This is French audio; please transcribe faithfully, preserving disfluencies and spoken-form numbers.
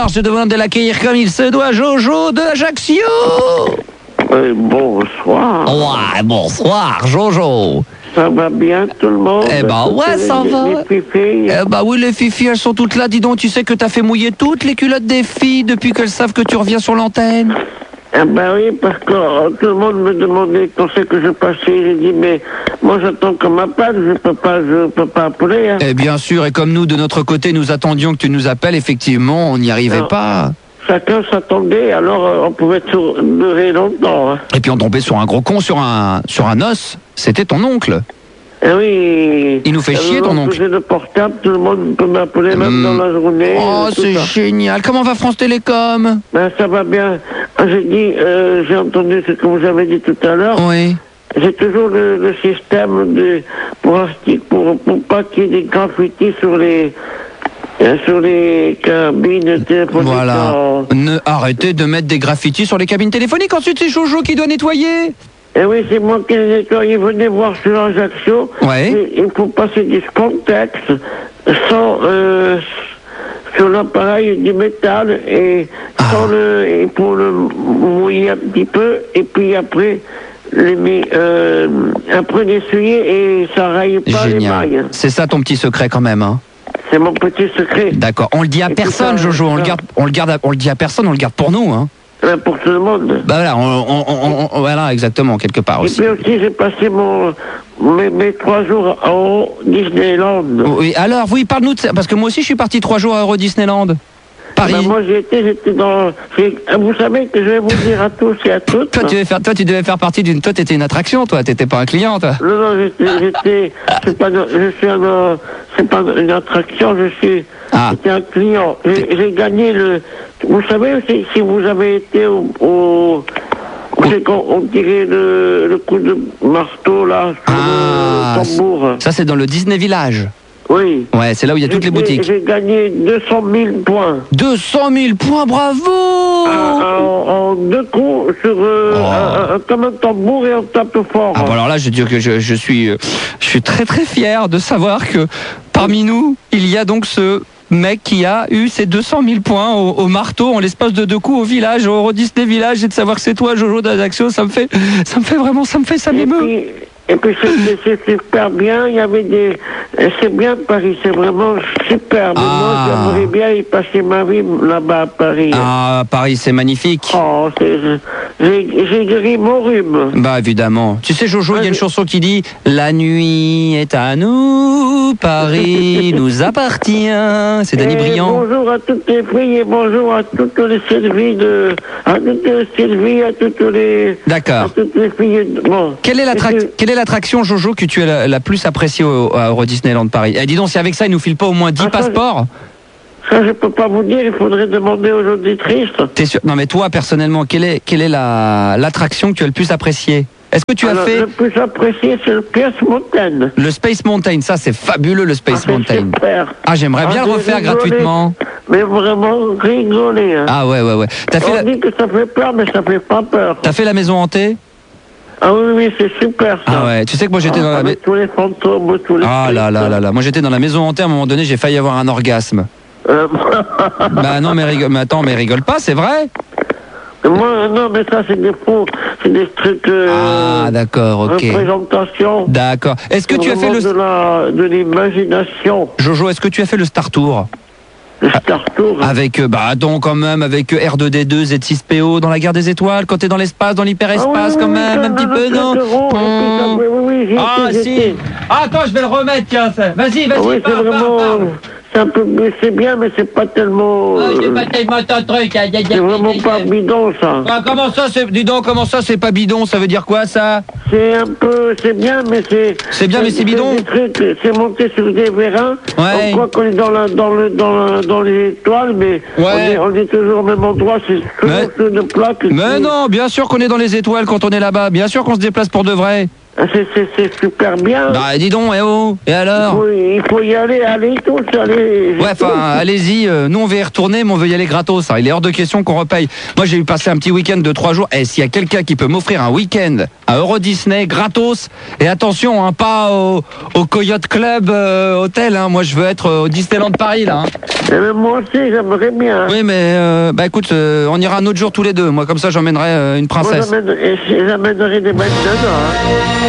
bonsoir, je te demande de l'accueillir comme il se doit, Jojo de Ajaccio. Oui, bonsoir. Ouais, bonsoir, Jojo. Ça va bien tout le monde? Eh ben ouais, ça les, va. Les filles. Eh ben oui, les filles, elles sont toutes là. Dis donc, tu sais que t'as fait mouiller toutes les culottes des filles depuis qu'elles savent que tu reviens sur l'antenne. Eh ben oui, parce que euh, tout le monde me demandait quand c'est que je passais. J'ai dit, mais moi j'attends qu'on m'appelle, je peux pas, je peux pas appeler. Hein. Et bien sûr, et comme nous, de notre côté, nous attendions que tu nous appelles, effectivement, on n'y arrivait Non. pas. Chacun s'attendait, alors euh, on pouvait sur- durer longtemps. Hein. Et puis on tombait sur un gros con, sur un, sur un os. C'était ton oncle. Eh oui. Il nous fait Euh, chier, ton non, oncle. J'ai le portable, tout le monde peut m'appeler même Hmm. dans la journée. Oh, euh, tout c'est ça. génial. Comment va France Télécom? Ben, ça va bien. Ah, J'ai dit, euh, j'ai entendu ce que vous avez dit tout à l'heure. Oui. J'ai toujours le, le système de pour, pour, pour pas qu'il y ait des graffitis sur les euh, sur les cabines téléphoniques. Voilà. en- Ne arrêtez de mettre des graffitis sur les cabines téléphoniques. Ensuite, c'est Jojo qui doit nettoyer. Eh oui, c'est moi qui les nettoie. Venez voir sur Ajaccio. Ouais. Il, il faut passer du spontex sans euh, sur l'appareil du métal et Ah. sans le et pour le mouiller un petit peu et puis après les mi- euh, après l'essuyer et ça raille pas les Génial. mailles. C'est ça ton petit secret quand même, hein. C'est mon petit secret. D'accord. On le dit à Et personne, tout ça, Jojo. On le ça. garde, on le garde, à- on le dit à personne. On le garde pour nous, hein. Hein, pour tout le monde. Bah voilà, on, on- on- on- voilà, exactement, quelque part Et aussi. puis aussi j'ai passé mon mes, mes trois jours au Disneyland. Oui, alors, oui, parle-nous de ça, parce que moi aussi, je suis parti trois jours à Euro Disneyland. Paris. Ben, moi j'ai été, j'étais dans. j'ai- Vous savez que je vais vous dire à tous et à toutes. Toi, tu devais faire, toi, tu devais faire partie d'une. Toi, t'étais une attraction, toi. T'étais pas un client, toi. Non, non, j'étais. j'étais c'est pas, je suis un. euh, C'est pas une attraction, je suis. Ah. J'étais un client. J'ai j'ai gagné le. Vous savez, si, si vous avez été au. au c'est quand on tirait le, le coup de marteau là sur Ah, le tambour. Ça, c'est dans le Disney Village. Oui. Ouais, c'est là où il y a toutes les J'ai- boutiques. J'ai gagné deux cent mille points. deux cent mille points, bravo! En, en deux coups sur euh, Oh. un, un- comme un tambour et un tape fort. Ah bon, alors là, je veux dire que je, je suis, euh, je suis très très fier de savoir que parmi nous, il y a donc ce mec qui a eu ses deux cent mille points au, au marteau en l'espace de deux coups au village, au Euro Disney Village, et de savoir que c'est toi, Jojo d'Ajaccio, ça me fait, ça me fait vraiment, ça me fait, ça Et m'émeut. puis, et puis c'est- c'est c'est super bien, il y avait des... C'est bien Paris, c'est vraiment super. Mais Ah. moi, j'aimerais bien y passer ma vie là-bas à Paris. Ah, Paris, c'est magnifique. Oh, c'est... J'ai j'ai guéri mon rhume. Bah évidemment. Tu sais Jojo, il y a une Ouais, chanson qui dit La nuit est à nous, Paris nous appartient. C'est Danny Et Briand. bonjour à toutes les filles et bonjour à toutes les Sylvie de... À toutes les Sylvie, à toutes les... À D'accord. toutes les filles... de- Bon. Quelle est l'attrac- Et puis- quelle est l'attraction Jojo que tu as la, la plus appréciée au, à Euro Disneyland Paris? Eh, dis donc, si avec ça il nous file pas au moins dix Ah, ça, passeports. Ça, je peux pas vous dire, il faudrait demander aux auditrices. T'es sûr? Non mais toi personnellement, quelle est quelle est la l'attraction que tu as le plus appréciée? Est-ce que tu as Alors, fait le plus apprécié, c'est le Space Mountain. le Space Mountain? Ça c'est fabuleux le Space Ah, c'est Mountain. super. Ah j'aimerais Ah, bien le j'ai refaire rigolé. gratuitement. Mais vraiment rigoler. Hein. Ah ouais ouais ouais. T'as fait On la, dit que ça fait peur, mais ça fait pas peur. t'as fait la maison hantée? Ah oui, oui, c'est super ça. Ah ouais. Tu sais que moi j'étais Ah, dans la avec tous les fantômes, tous les... Ah là là là là, moi j'étais dans la maison hantée, à un moment donné j'ai failli avoir un orgasme. Euh, Bah non mais, rigole, mais attends, mais rigole pas, c'est vrai? Moi, non, mais ça, c'est des faux, c'est des trucs... Euh, Ah d'accord, ok. représentation. D'accord. Est-ce que tu as fait Vraiment le... de la, de l'imagination. Jojo, est-ce que tu as fait le Star Tour? Le Star Tour. Avec, euh, bah attends quand même, avec euh, R deux D deux, Z six P O dans la guerre des étoiles, quand t'es dans l'espace, dans l'hyperespace Ah oui, quand oui, même, oui, un petit ça, peu, ça, non? ça, ça, ça, Hum. oui, oui, oui, j'y Ah étais, j'y si. étais. Ah, attends, je vais le remettre, tiens. ça. Vas-y, vas-y, Ah oui, c'est parle, parle, vraiment... parle. C'est un peu... C'est bien, mais c'est pas tellement... Ah, c'est euh, pas tellement ton truc. aïe, aïe, aïe, c'est vraiment aïe, pas aïe. bidon, ça. Ah, comment ça, c'est... Dis donc, comment ça, c'est pas bidon? Ça veut dire quoi, ça? C'est un peu... C'est bien, mais c'est... C'est bien, mais c'est bidon. des trucs, c'est monté sur des vérins. Ouais. On croit qu'on est dans, la, dans, le, dans, la, dans les étoiles, mais Ouais. on, est, on est toujours au même endroit. C'est toujours Mais- sur une plaque. Mais qui- non, bien sûr qu'on est dans les étoiles quand on est là-bas. Bien sûr qu'on se déplace pour de vrai. C'est, c'est, c'est super bien. Bah dis donc, eh oh, et alors? Oui, il faut y aller, allez tous, allez. Ouais, enfin, allez-y, euh, nous on veut y retourner, mais on veut y aller gratos. Hein. Il est hors de question qu'on repaye. Moi j'ai eu passé un petit week-end de trois jours. Et s'il y a quelqu'un qui peut m'offrir un week-end à Euro Disney gratos, et attention, hein, pas au, au Coyote Club euh, Hôtel, hein. Moi je veux être au Disneyland Paris là. Hein. Eh ben, moi aussi, j'aimerais bien. Oui, mais euh, bah écoute, euh, on ira un autre jour tous les deux. Moi comme ça j'emmènerai euh, une princesse. Moi j'amènerai, j'amènerai des mecs dedans. Hein.